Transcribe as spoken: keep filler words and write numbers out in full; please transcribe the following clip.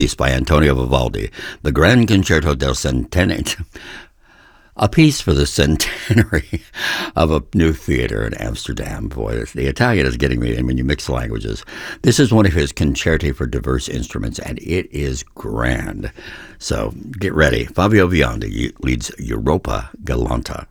piece by Antonio Vivaldi, the Grand Concerto del Centenario, a piece for the centenary of a new theater in Amsterdam. Boy, the Italian is getting me in when you mix languages. This is one of his concerti for diverse instruments, and it is grand. So get ready. Fabio Biondi leads Europa Galanta.